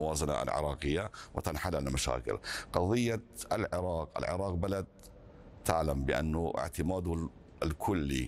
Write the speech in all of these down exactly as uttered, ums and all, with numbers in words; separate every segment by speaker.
Speaker 1: الموازنة العراقية وتنحل المشاكل. قضية العراق، العراق بلد تعلم بأنه اعتماده الكلي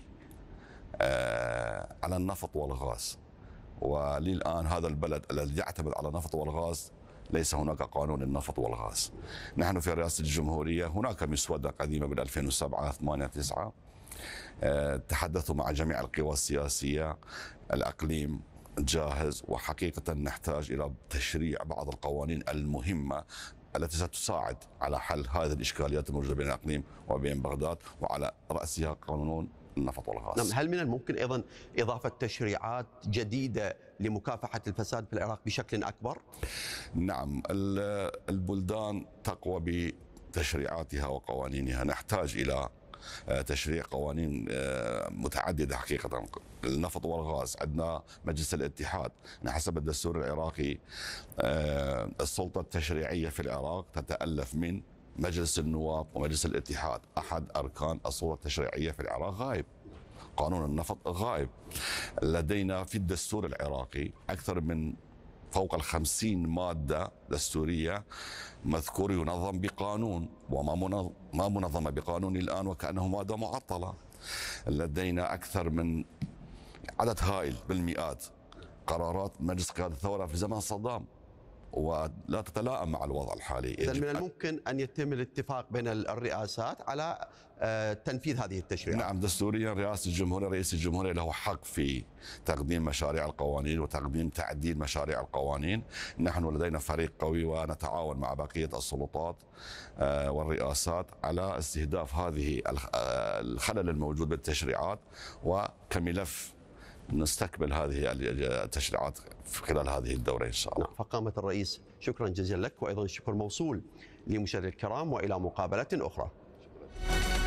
Speaker 1: على النفط والغاز، وللآن هذا البلد الذي يعتمد على النفط والغاز ليس هناك قانون للنفط والغاز. نحن في رئاسة الجمهورية هناك مسودة قديمة بال ألفين وسبعة ثمانية تسعة تحدثوا مع جميع القوى السياسية، الأقليم جاهز، وحقيقة نحتاج إلى تشريع بعض القوانين المهمة التي ستساعد على حل هذه الإشكاليات الموجودة بين الأقليم وبين بغداد، وعلى رأسها قانون النفط والغاز.
Speaker 2: نعم، هل من الممكن أيضا إضافة تشريعات جديدة لمكافحة الفساد في العراق بشكل أكبر؟
Speaker 1: نعم، البلدان تقوى بتشريعاتها وقوانينها. نحتاج إلى تشريع قوانين متعددة حقيقة. النفط والغاز عندنا مجلس الاتحاد، حسب الدستور العراقي السلطة التشريعية في العراق تتألف من مجلس النواب ومجلس الاتحاد. أحد أركان السلطة التشريعية في العراق غائب، قانون النفط غائب. لدينا في الدستور العراقي أكثر من فوق الخمسين مادة دستورية مذكور ينظم بقانون، وما ما منظمة بقانون الآن وكأنه مادة معطلة. لدينا أكثر من عدد هائل بالمئات قرارات مجلس قيادة الثورة في زمن صدام ولا تتلائم مع الوضع الحالي.
Speaker 2: إذن من الممكن أن يتم الاتفاق بين الرئاسات على تنفيذ هذه التشريعات؟
Speaker 1: نعم، دستوريا رئاسة الجمهورية رئيس الجمهورية له حق في تقديم مشاريع القوانين وتقديم تعديل مشاريع القوانين. نحن لدينا فريق قوي ونتعاون مع بقية السلطات والرئاسات على استهداف هذه الخلل الموجود بالتشريعات، وكملف نستقبل هذه التشريعات خلال هذه الدورة إن شاء الله.
Speaker 2: فقامة الرئيس، شكرا جزيلا لك، وأيضا الشكر موصول لمشاهدينا الكرام، وإلى مقابلة أخرى.